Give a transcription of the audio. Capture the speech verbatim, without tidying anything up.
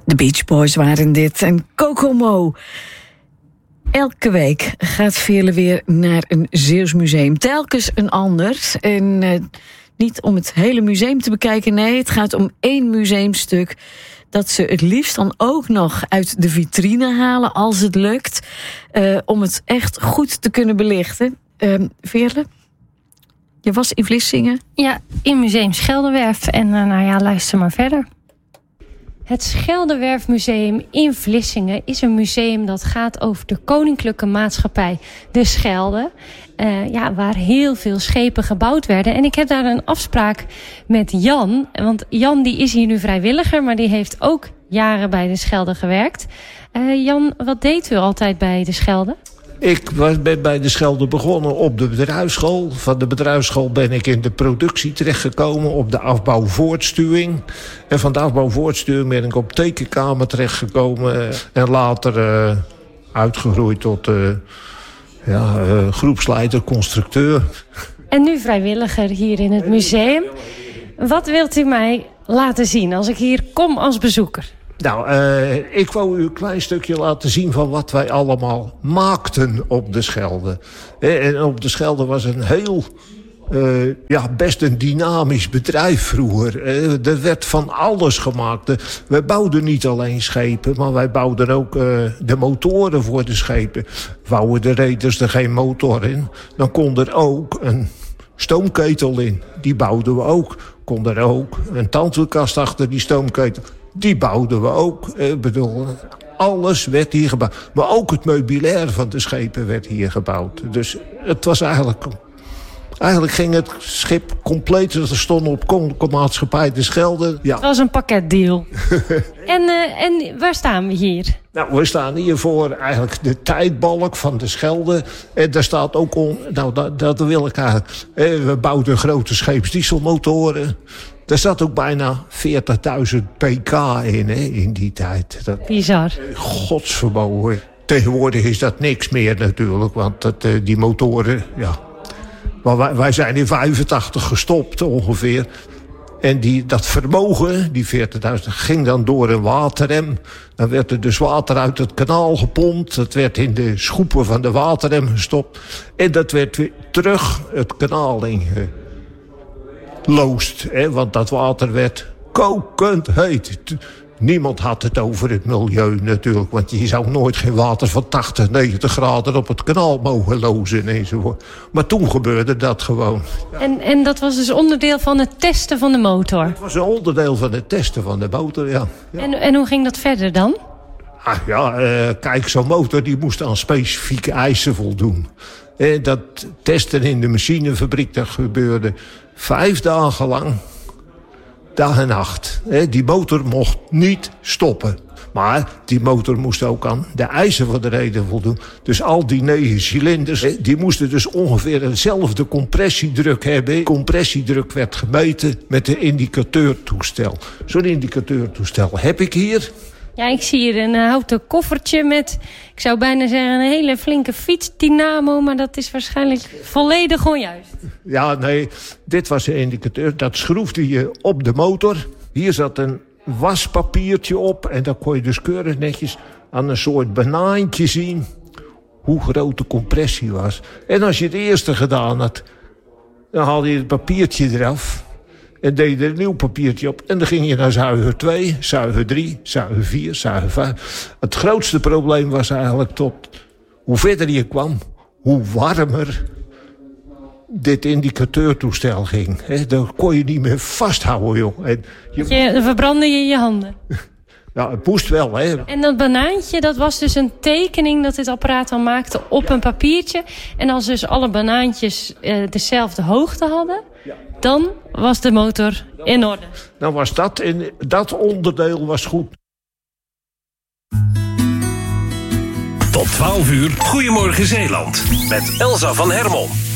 De Beach Boys waren dit en Kokomo. Elke week gaat Veerle weer naar een Zeeuws museum. Telkens een ander. En uh, niet om het hele museum te bekijken. Nee, het gaat om één museumstuk dat ze het liefst dan ook nog uit de vitrine halen, als het lukt. Uh, om het echt goed te kunnen belichten. Uh, Veerle, je was in Vlissingen? Ja, in Museum Scheldewerf. En uh, nou ja, luister maar verder. Het Scheldewerfmuseum in Vlissingen is een museum dat gaat over de koninklijke maatschappij de Schelde. Uh, ja, waar heel veel schepen gebouwd werden. En ik heb daar een afspraak met Jan. Want Jan die is hier nu vrijwilliger, maar die heeft ook jaren bij de Schelde gewerkt. Uh, Jan, wat deed u altijd bij de Schelde? Ik ben bij de Schelde begonnen op de bedrijfsschool. Van de bedrijfsschool ben ik in de productie terechtgekomen op de afbouwvoortstuwing. En van de afbouwvoortstuwing ben ik op tekenkamer terechtgekomen. En later uh, uitgegroeid tot uh, ja, uh, groepsleider, constructeur. En nu vrijwilliger hier in het museum. Wat wilt u mij laten zien als ik hier kom als bezoeker? Nou, uh, ik wou u een klein stukje laten zien van wat wij allemaal maakten op de Schelde. En op de Schelde was een heel, uh, ja, best een dynamisch bedrijf vroeger. Uh, er werd van alles gemaakt. We bouwden niet alleen schepen, maar wij bouwden ook uh, de motoren voor de schepen. Wouwen de reders er geen motor in, dan kon er ook een stoomketel in. Die bouwden we ook. Kon er ook een tandwielkast achter die stoomketel. Die bouwden we ook. Ik bedoel, alles werd hier gebouwd. Maar ook het meubilair van de schepen werd hier gebouwd. Dus het was eigenlijk... Eigenlijk ging het schip compleet. Er stond op Koninklijke Maatschappij de Schelde. Ja. Het was een pakketdeal. en, uh, en waar staan we hier? Nou, we staan hier voor eigenlijk de tijdbalk van de Schelde. En daar staat ook on... Nou, dat, dat wil ik eigenlijk... We bouwden grote scheepsdieselmotoren. Er zat ook bijna veertigduizend pk in, hè, in die tijd. Dat, bizar. Godsvermogen. Tegenwoordig is dat niks meer natuurlijk. Want dat, uh, die motoren, ja... Maar wij, wij zijn in vijfentachtig gestopt ongeveer. En die, dat vermogen, die veertigduizend, ging dan door een waterrem. Dan werd er dus water uit het kanaal gepompt. Dat werd in de schoepen van de waterrem gestopt. En dat werd weer terug het kanaal ingeloosd. Hè, want dat water werd kokend heet. Niemand had het over het milieu natuurlijk. Want je zou nooit geen water van tachtig, negentig graden op het kanaal mogen lozen enzovoort. Maar toen gebeurde dat gewoon. En, en dat was dus onderdeel van het testen van de motor? Het was een onderdeel van het testen van de motor, ja. ja. En, en hoe ging dat verder dan? Ah, ja, uh, kijk, zo'n motor die moest aan specifieke eisen voldoen. Eh, dat testen in de machinefabriek, dat gebeurde vijf dagen lang. Dag en nacht. Die motor mocht niet stoppen. Maar die motor moest ook aan de eisen van de reden voldoen. Dus al die negen cilinders, die moesten dus ongeveer hetzelfde compressiedruk hebben. Compressiedruk werd gemeten met een indicateurtoestel. Zo'n indicateurtoestel heb ik hier. Ja, ik zie hier een houten koffertje met, ik zou bijna zeggen, een hele flinke fietsdynamo. Maar dat is waarschijnlijk volledig onjuist. Ja, nee, dit was een indicateur. Dat schroefde je op de motor. Hier zat een waspapiertje op. En dan kon je dus keurig netjes aan een soort banaantje zien hoe groot de compressie was. En als je het eerste gedaan had, dan haalde je het papiertje eraf. En deed je er een nieuw papiertje op. En dan ging je naar zuiger twee, zuiger drie, zuiger vier, zuiger vijf. Het grootste probleem was eigenlijk tot hoe verder je kwam, hoe warmer dit indicateurtoestel ging. He, dan kon je niet meer vasthouden, joh. En je... Je, dan verbrandde je je handen. Ja, het moest wel, hè. En dat banaantje, dat was dus een tekening dat dit apparaat dan maakte op een papiertje. En als dus alle banaantjes uh, dezelfde hoogte hadden, ja, dan was de motor in orde. Dan was dat, in, dat onderdeel was goed. Tot twaalf uur, Goedemorgen Zeeland. Met Elsa van Hermel.